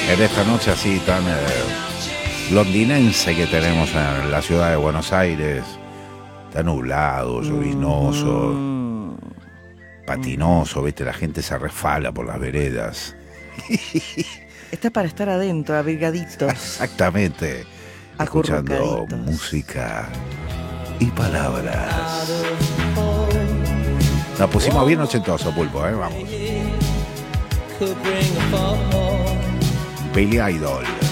En esta noche así tan londinense que tenemos en la ciudad de Buenos Aires, tan nublado, lloviznoso, patinoso, ¿viste? La gente se resfala por las veredas. Está para estar adentro, abrigaditos. Exactamente. Escuchando música y palabras. Nos pusimos bien ochentoso, Pulpo, vamos. Billy Idol.